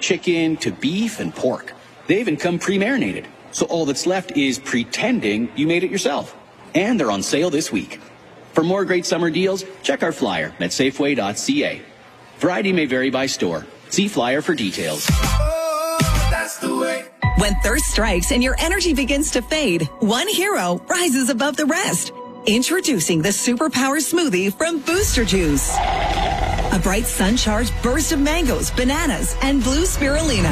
chicken to beef and pork. They even come pre-marinated. So all that's left is pretending you made it yourself. And they're on sale this week. For more great summer deals, check our flyer at Safeway.ca. Variety may vary by store. See flyer for details. Oh, that's the way. When thirst strikes and your energy begins to fade, one hero rises above the rest. Introducing the Superpower Smoothie from Booster Juice. A bright sun-charged burst of mangoes, bananas, and blue spirulina.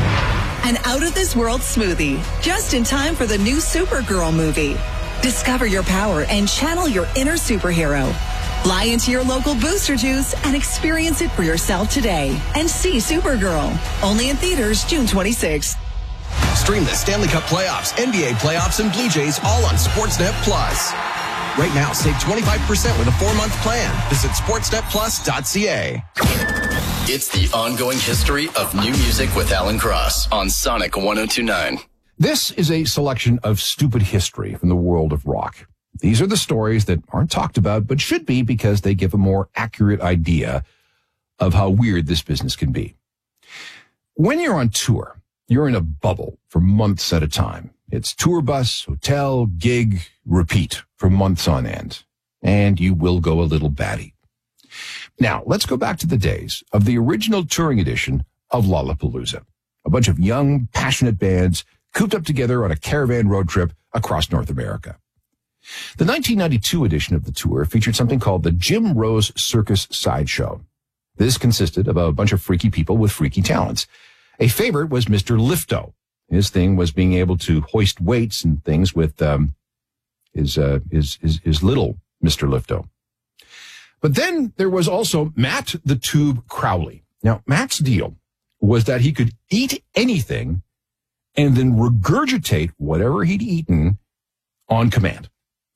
An out-of-this-world smoothie, just in time for the new Supergirl movie. Discover your power and channel your inner superhero. Fly into your local Booster Juice and experience it for yourself today. And see Supergirl. Only in theaters June 26th. Stream the Stanley Cup playoffs, NBA playoffs, and Blue Jays all on Sportsnet Plus. Right now, save 25% with a 4-month plan. Visit sportsnetplus.ca. It's the ongoing history of new music with Alan Cross on Sonic 102.9. This is a selection of stupid history from the world of rock. These are the stories that aren't talked about, but should be because they give a more accurate idea of how weird this business can be. When you're on tour, you're in a bubble for months at a time. It's tour bus, hotel, gig, repeat for months on end. And you will go a little batty. Now, let's go back to the days of the original touring edition of Lollapalooza. A bunch of young, passionate bands cooped up together on a caravan road trip across North America. The 1992 edition of the tour featured something called the Jim Rose Circus Sideshow. This consisted of a bunch of freaky people with freaky talents. A favorite was Mr. Lifto. His thing was being able to hoist weights and things with his little Mr. Lifto. But then there was also Matt the Tube Crowley. Now, Matt's deal was that he could eat anything and then regurgitate whatever he'd eaten on command.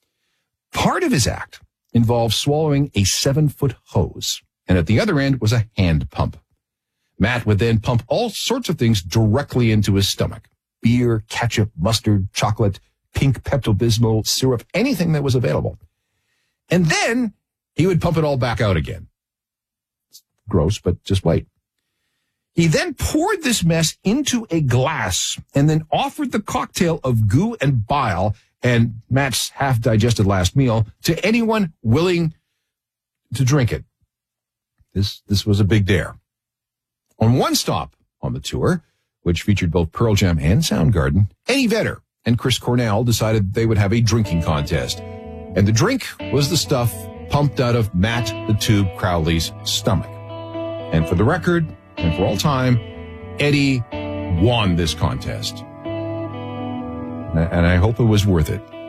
Part of his act involved swallowing a 7-foot hose, and at the other end was a hand pump. Matt would then pump all sorts of things directly into his stomach. Beer, ketchup, mustard, chocolate, pink Pepto-Bismol, syrup, anything that was available. And then he would pump it all back out again. It's gross, but just wait. He then poured this mess into a glass and then offered the cocktail of goo and bile and Matt's half-digested last meal to anyone willing to drink it. This was a big dare. On one stop on the tour, which featured both Pearl Jam and Soundgarden, Eddie Vedder and Chris Cornell decided they would have a drinking contest. And the drink was the stuff pumped out of Matt the Tube Crowley's stomach. And for the record, and for all time, Eddie won this contest. And I hope it was worth it.